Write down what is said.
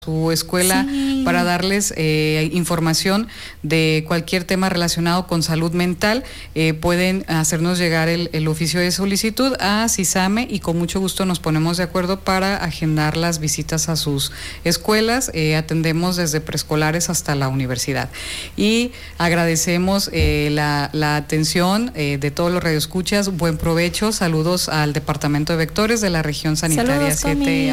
su escuela para darles información de cualquier tema relacionado con salud mental. Pueden hacernos llegar el oficio de solicitud a CISAME y con mucho gusto nos ponemos de acuerdo para agendar las visitas a sus escuelas. Atendemos desde preescolares hasta la universidad. Y agradecemos la atención de todos los radioescuchas. Buen provecho. Saludos al Departamento de Vectores de la Región Sanitaria 7.